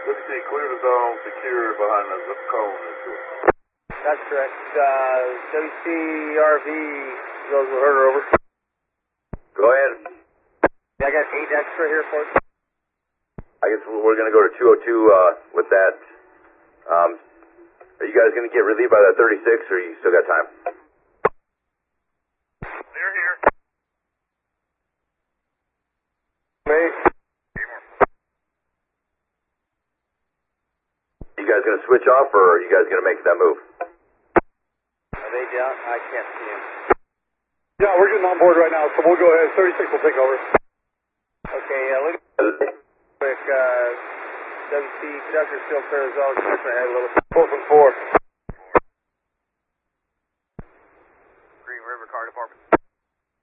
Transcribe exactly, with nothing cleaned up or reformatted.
W C, clear the zone, secure behind the zip cone. That's correct. Uh, W C R V, those will hurt her over. Go ahead. Yeah, I got eight extra here for you. I guess we're going to go to two oh two uh, with that. Um, are you guys going to get relieved by that thirty-six, or you still got time? They're here. Mate. You guys going to switch off, or are you guys going to make that move? Are they down? I can't see them. Yeah, we're getting on board right now, so we'll go ahead. thirty-six will take over. Okay, yeah, look at quick. Uh, W C, conductor still clear as well. Just ahead a little. Four from four. Green River Car Department.